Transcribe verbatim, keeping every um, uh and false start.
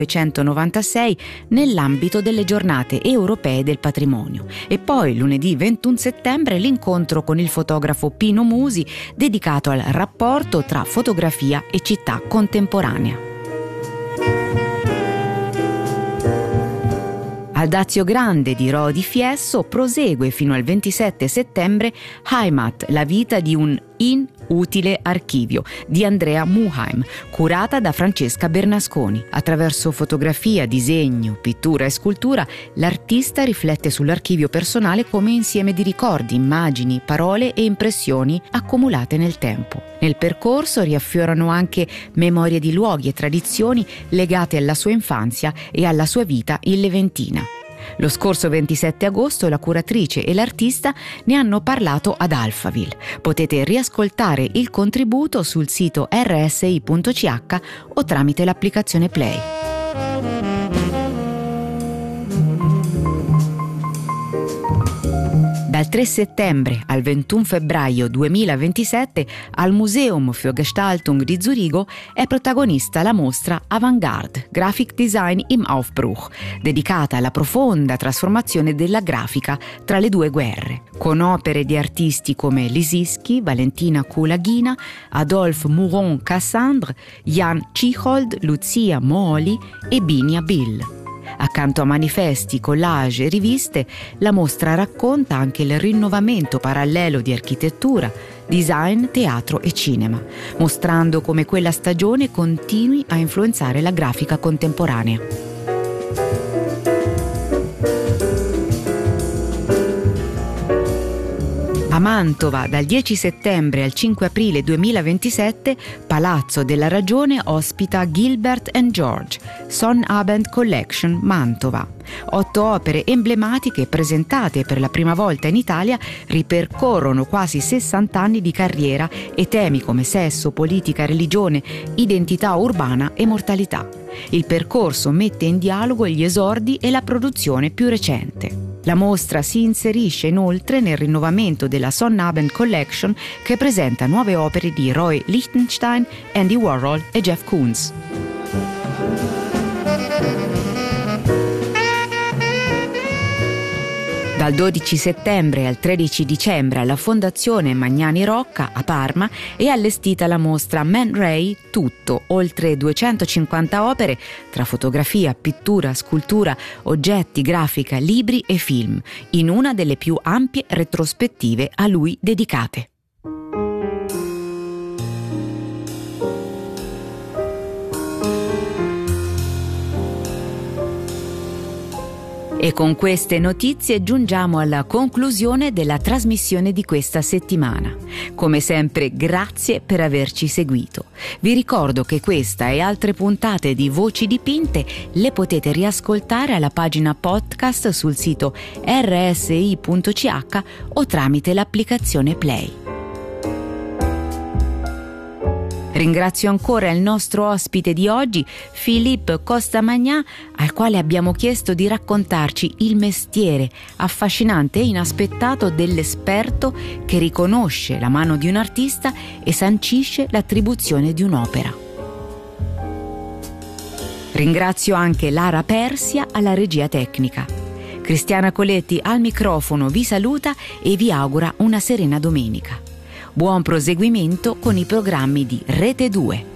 millenovecentonovantasei nell'ambito delle giornate europee del patrimonio, e poi lunedì ventuno settembre l'incontro con il fotografo Pino Musi dedicato al rapporto tra fotografia e città contemporanea. Al Dazio Grande di Rodi Fiesso prosegue fino al ventisette settembre Heimat, la vita di un inutile archivio di Andrea Muheim, curata da Francesca Bernasconi. Attraverso fotografia, disegno, pittura e scultura, l'artista riflette sull'archivio personale come insieme di ricordi, immagini, parole e impressioni accumulate nel tempo. Nel percorso riaffiorano anche memorie di luoghi e tradizioni legate alla sua infanzia e alla sua vita in Leventina. Lo scorso ventisette agosto la curatrice e l'artista ne hanno parlato ad Alphaville. Potete riascoltare il contributo sul sito erre esse i punto ci acca o tramite l'applicazione Play. Dal tre settembre al ventuno febbraio duemilaventisette al Museum für Gestaltung di Zurigo è protagonista la mostra Avantgarde, Graphic Design im Aufbruch, dedicata alla profonda trasformazione della grafica tra le due guerre, con opere di artisti come Lisinski, Valentina Kulaghina, Adolphe Mouron-Cassandre, Jan Tschichold, Lucia Mooli e Binia Bill. Accanto a manifesti, collage e riviste, la mostra racconta anche il rinnovamento parallelo di architettura, design, teatro e cinema, mostrando come quella stagione continui a influenzare la grafica contemporanea. A Mantova, dal dieci settembre al cinque aprile duemilaventisette, Palazzo della Ragione ospita Gilbert and George, Sonnabend Collection Mantova. Otto opere emblematiche presentate per la prima volta in Italia ripercorrono quasi sessanta anni di carriera e temi come sesso, politica, religione, identità urbana e mortalità. Il percorso mette in dialogo gli esordi e la produzione più recente. La mostra si inserisce inoltre nel rinnovamento della Sonnabend Collection, che presenta nuove opere di Roy Lichtenstein, Andy Warhol e Jeff Koons. Dal dodici settembre al tredici dicembre alla Fondazione Magnani Rocca a Parma è allestita la mostra Man Ray Tutto, oltre duecentocinquanta opere tra fotografia, pittura, scultura, oggetti, grafica, libri e film, in una delle più ampie retrospettive a lui dedicate. E con queste notizie giungiamo alla conclusione della trasmissione di questa settimana. Come sempre, grazie per averci seguito. Vi ricordo che questa e altre puntate di Voci Dipinte le potete riascoltare alla pagina podcast sul sito erre esse i punto ci acca o tramite l'applicazione Play. Ringrazio ancora il nostro ospite di oggi, Philippe Costamagnan, al quale abbiamo chiesto di raccontarci il mestiere affascinante e inaspettato dell'esperto che riconosce la mano di un artista e sancisce l'attribuzione di un'opera. Ringrazio anche Lara Persia alla regia tecnica. Cristiana Coletti al microfono vi saluta e vi augura una serena domenica. Buon proseguimento con i programmi di Rete due.